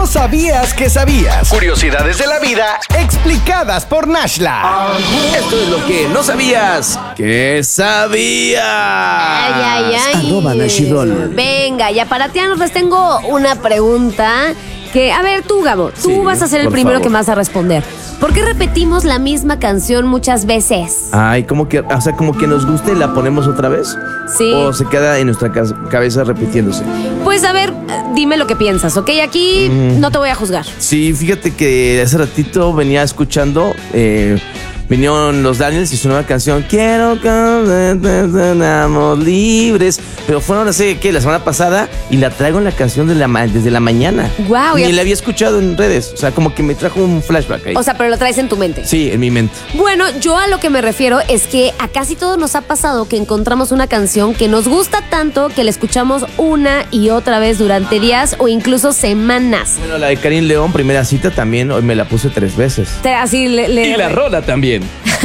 no sabías que sabías. Curiosidades de la vida explicadas por Nashla. Esto es lo que no sabías que sabías. Ay. @Nashirol. Venga, ya para ti les tengo una pregunta que, a ver, tú, Gabo, tú Sí, vas a ser el por primero favor. que me vas a responder. ¿Por qué repetimos la misma canción muchas veces? Ay, como que nos gusta y la ponemos otra vez. Sí. O se queda en nuestra cabeza repitiéndose. Pues a ver, dime lo que piensas, ¿ok? Aquí no te voy a juzgar. Sí, fíjate que hace ratito venía escuchando, vinieron los Daniels y su nueva canción, Quiero que seamos libres. Pero fueron hace, ¿qué? La semana pasada, y la traigo en la canción desde la mañana. Guau, Ni ya- la había escuchado en redes. O sea, como que me trajo un flashback ahí. O sea, pero lo traes en tu mente. Sí, en mi mente. Bueno, yo a lo que me refiero es que a casi todos nos ha pasado que encontramos una canción que nos gusta tanto que la escuchamos una y otra vez durante días o incluso semanas. Bueno, la de Karim León, primera cita, también hoy me la puse 3 veces. Así Y la rola también.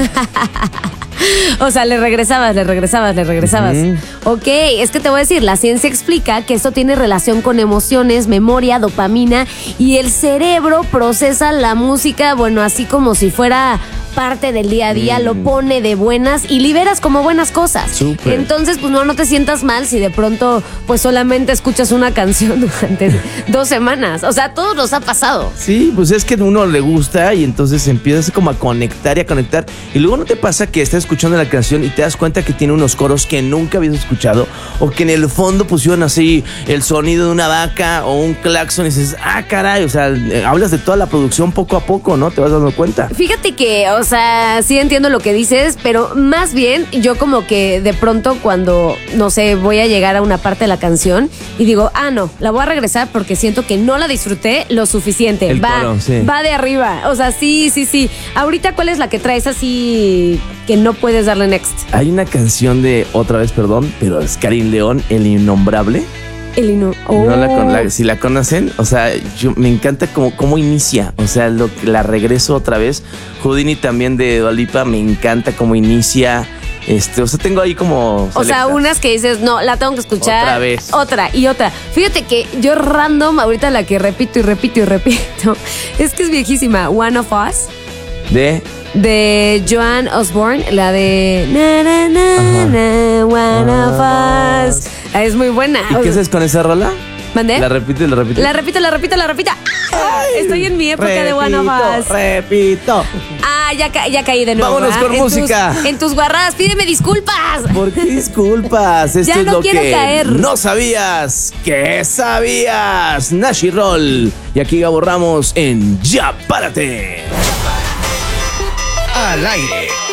O sea, le regresabas. Ok, es que te voy a decir, la ciencia explica que esto tiene relación con emociones, memoria, dopamina, y el cerebro procesa la música, bueno, así como si fuera parte del día a día, lo pone de buenas y liberas como buenas cosas. Súper. Entonces, pues no te sientas mal si de pronto pues solamente escuchas una canción durante 2 semanas. O sea, a todos nos ha pasado. Sí, pues es que a uno le gusta y entonces empiezas como a conectar y luego no te pasa que estás escuchando la canción y te das cuenta que tiene unos coros que nunca habías escuchado o que en el fondo pusieron así el sonido de una vaca o un claxon y dices, ah, caray, o sea, hablas de toda la producción poco a poco, ¿no? Te vas dando cuenta. Fíjate que, o sea, sí entiendo lo que dices, pero más bien yo como que de pronto cuando, no sé, voy a llegar a una parte de la canción y digo, no, la voy a regresar porque siento que no la disfruté lo suficiente. El coro, sí. Va de arriba, o sea, sí. Ahorita, ¿cuál es la que traes así que no puedes darle next? Hay una canción de, otra vez, perdón, pero es Karim León, El Innombrable. Si la conocen, o sea, me encanta cómo inicia, o sea, la regreso otra vez. Houdini también de Dua Lipa, me encanta cómo inicia. O sea, tengo ahí como O sea, selectas. unas que dices, no, la tengo que escuchar. Otra vez. Otra y otra. Fíjate que yo random, ahorita la que repito, es que es viejísima. One of Us, de Joan Osborne, la de One of Us. Es muy buena. ¿Y qué haces con esa rola? ¿Mandé? La repito. La repito. Estoy en mi época de One of Us. Repito. Ya caí de nuevo. Vámonos con música. En tus guarradas, pídeme disculpas. ¿Por qué disculpas? Esto Ya es no lo quiero que caer. no sabías que sabías. Nashirol. Y aquí Gabo Ramos en Ya Párate. Al aire